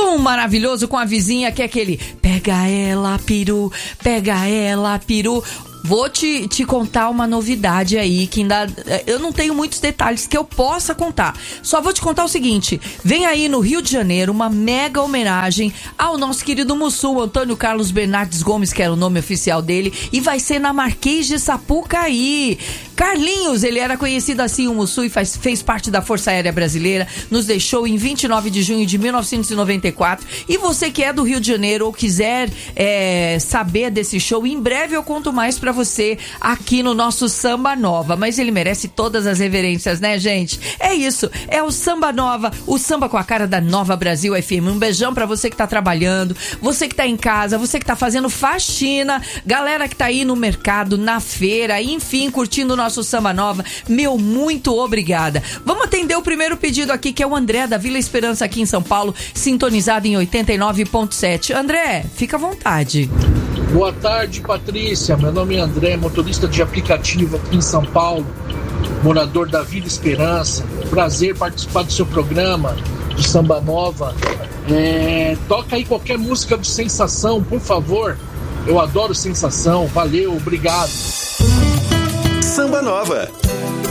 maravilhoso com a vizinha, que é aquele pega ela, peru, pega ela, peru. Vou te contar uma novidade aí, que ainda eu não tenho muitos detalhes que eu possa contar. Só vou te contar o seguinte: vem aí no Rio de Janeiro uma mega homenagem ao nosso querido Mussum, Antônio Carlos Bernardes Gomes, que era o nome oficial dele, e vai ser na Marquês de Sapucaí. Carlinhos, ele era conhecido assim, o Mussum, e fez parte da Força Aérea Brasileira, nos deixou em 29 de junho de 1994. E você que é do Rio de Janeiro ou quiser saber desse show, em breve eu conto mais pra você aqui no nosso Samba Nova. Mas ele merece todas as reverências, né, gente? É isso, é o Samba Nova, o samba com a cara da Nova Brasil FM. Um beijão pra você que tá trabalhando, você que tá em casa, você que tá fazendo faxina, galera que tá aí no mercado, na feira, enfim, curtindo o nosso Samba Nova. Meu, muito obrigada. Vamos atender o primeiro pedido aqui, que é o André da Vila Esperança, aqui em São Paulo, sintonizado em 89.7. André, fica à vontade. Boa tarde, Patrícia. Meu nome é André, motorista de aplicativo aqui em São Paulo, morador da Vila Esperança. Prazer participar do seu programa de Samba Nova. Toca aí qualquer música do Sensação, por favor. Eu adoro Sensação. Valeu, obrigado. Samba Nova.